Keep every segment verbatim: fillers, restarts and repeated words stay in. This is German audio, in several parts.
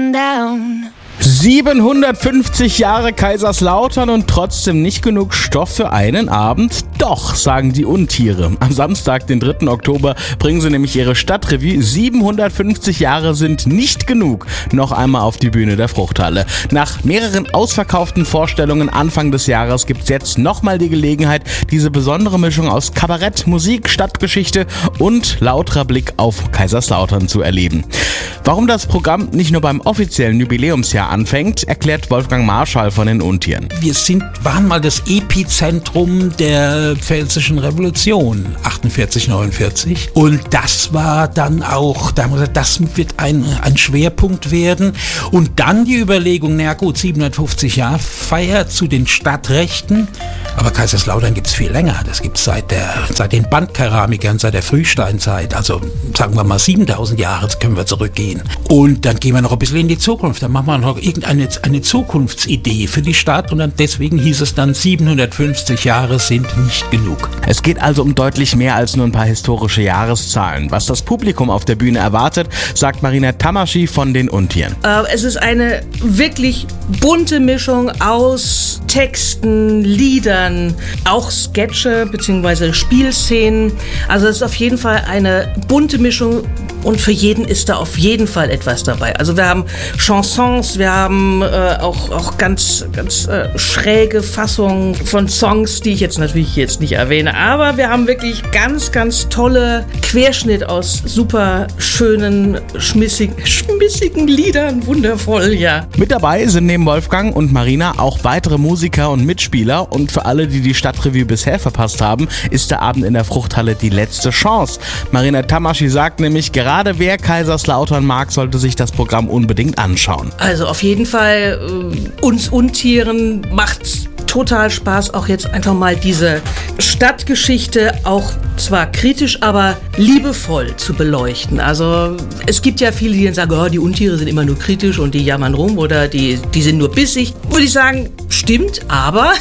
going down. siebenhundertfünfzig Jahre Kaiserslautern und trotzdem nicht genug Stoff für einen Abend? Doch, sagen die Untiere. Am Samstag, den dritten Oktober, bringen sie nämlich ihre Stadtrevue siebenhundertfünfzig Jahre sind nicht genug noch einmal auf die Bühne der Fruchthalle. Nach mehreren ausverkauften Vorstellungen Anfang des Jahres gibt's jetzt nochmal die Gelegenheit, diese besondere Mischung aus Kabarett, Musik, Stadtgeschichte und lauterer Blick auf Kaiserslautern zu erleben. Warum das Programm nicht nur beim offiziellen Jubiläumsjahr anfängt, erklärt Wolfgang Marschall von den Untieren. Wir sind, waren mal das Epizentrum der Pfälzischen Revolution, achtundvierzig, neunundvierzig. Und das war dann auch, da haben wir gesagt, das wird ein, ein Schwerpunkt werden. Und dann die Überlegung, na gut, siebenhundertfünfzig Jahre Feier zu den Stadtrechten. Aber Kaiserslautern gibt es viel länger. Das gibt es seit, der, seit den Bandkeramikern, seit der Frühsteinzeit. Also sagen wir mal siebentausend Jahre können wir zurückgehen. Und dann gehen wir noch ein bisschen in die Zukunft. Dann machen wir noch irgendeine eine Zukunftsidee für die Stadt. Und dann deswegen hieß es dann, siebenhundertfünfzig Jahre sind nicht genug. Es geht also um deutlich mehr als nur ein paar historische Jahreszahlen. Was das Publikum auf der Bühne erwartet, sagt Marina Tamaschi von den Untieren. Äh, es ist eine wirklich bunte Mischung aus Texten, Liedern, auch Sketche bzw. Spielszenen. Also es ist auf jeden Fall eine bunte Mischung und für jeden ist da auf jeden Fall etwas dabei. Also wir haben Chansons, wir haben äh, auch, auch ganz, ganz äh, schräge Fassungen von Songs, die ich jetzt natürlich jetzt nicht erwähne, aber wir haben wirklich ganz, ganz tolle Querschnitt aus super schönen, schmissig, schmissigen Liedern. Wundervoll, ja. Mit dabei sind neben Wolfgang und Marina auch weitere Musiker und Mitspieler und für alle, die die Stadtrevue bisher verpasst haben, ist der Abend in der Fruchthalle die letzte Chance. Marina Tamaschi sagt nämlich, gerade wer Kaiserslautern mag, sollte sich das Programm unbedingt anschauen. Also auf jeden Fall, äh, uns Untieren macht's total Spaß, auch jetzt einfach mal diese Stadtgeschichte auch zwar kritisch, aber liebevoll zu beleuchten. Also es gibt ja viele, die dann sagen, oh, die Untiere sind immer nur kritisch und die jammern rum oder die, die sind nur bissig. Würde ich sagen, stimmt, aber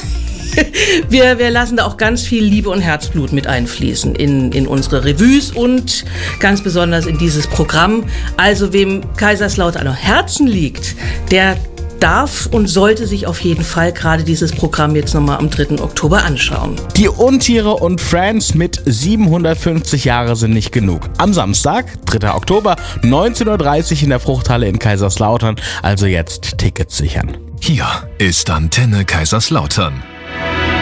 wir, wir lassen da auch ganz viel Liebe und Herzblut mit einfließen in, in unsere Revues und ganz besonders in dieses Programm. Also wem Kaiserslautern am Herzen liegt, der darf und sollte sich auf jeden Fall gerade dieses Programm jetzt nochmal am dritten Oktober anschauen. Die Untiere und Friends mit siebenhundertfünfzig Jahre sind nicht genug. Am Samstag, dritter Oktober, neunzehn Uhr dreißig in der Fruchthalle in Kaiserslautern. Also jetzt Tickets sichern. Hier ist Antenne Kaiserslautern.